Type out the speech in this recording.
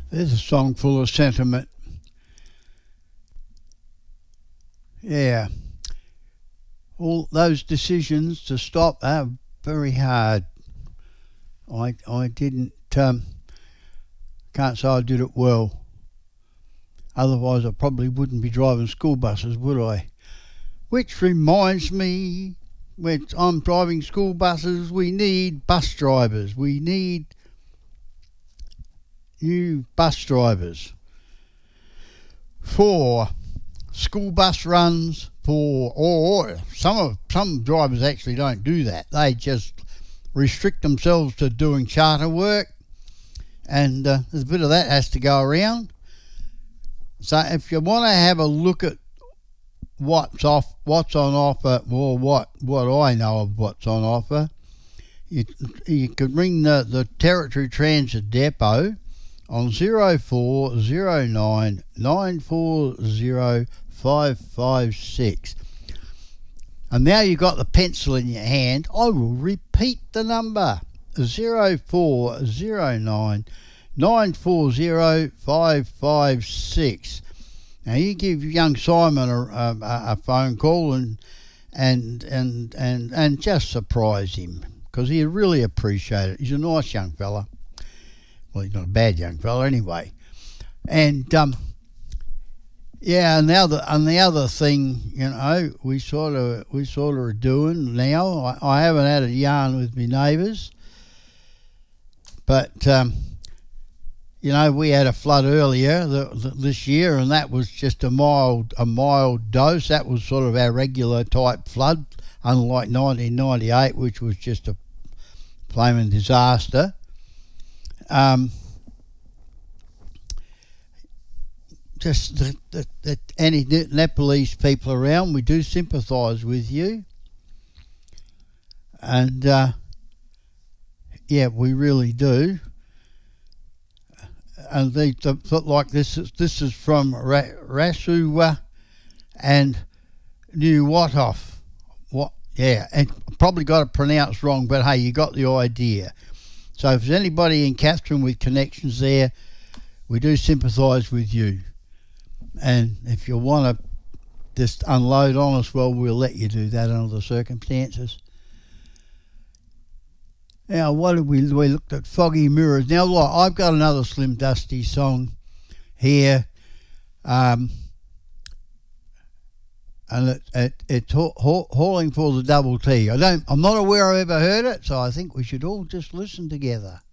There's a song full of sentiment. Yeah. All those decisions to stop are very hard. I didn't, can't say I did it well. Otherwise I probably wouldn't be driving school buses, would I? Which reminds me, when I'm driving school buses, we need bus drivers. We need new bus drivers for school bus runs, or some drivers actually don't do that. They just restrict themselves to doing charter work, and there's a bit of that has to go around. So if you want to have a look at what's on offer, or what I know of what's on offer, you could ring the Territory Transit Depot on 0409 940 556. And now you've got the pencil in your hand, I will repeat the number: 0409 940 556. Now you give young Simon a phone call and just surprise him, because he'd really appreciate it. He's a nice young fella. Well, he's not a bad young fella anyway. And yeah, and the other thing, we sort of are doing now. I haven't had a yarn with my neighbours, but we had a flood earlier this year, and that was just a mild dose. That was sort of our regular type flood, unlike 1998, which was just a flaming disaster. Just that any Nepalese people around, we do sympathise with you, and yeah, we really do. And they like this is from Rasuwa and New Watoff. Yeah, and probably got it pronounced wrong, but hey, you got the idea. So if there's anybody in Catherine with connections there, we do sympathise with you. And if you want to just unload on us, well, we'll let you do that under the circumstances. Now, what did we looked at Foggy Mirrors. Now, look, I've got another Slim Dusty song here, and it's Hauling for the Double T. I'm not aware I've ever heard it, so I think we should all just listen together.